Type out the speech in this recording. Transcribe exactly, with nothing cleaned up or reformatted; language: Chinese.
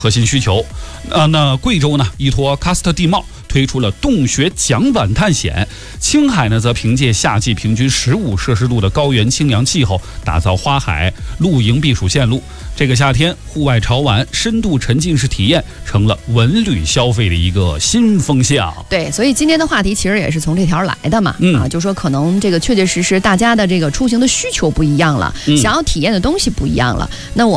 核心需求。呃，那贵州呢，依托喀斯特地貌推出了洞穴桨板探险；青海呢，则凭借夏季平均十五摄氏度的高原清凉气候，打造花海露营避暑线路。这个夏天，户外潮玩、深度沉浸式体验成了文旅消费的一个新风向。 对，所以今天的话题其实也是从这条来的嘛。嗯、啊，就说可能这个确确实实大家的这个出行的需求不一样了，嗯、想要体验的东西不一样了。那我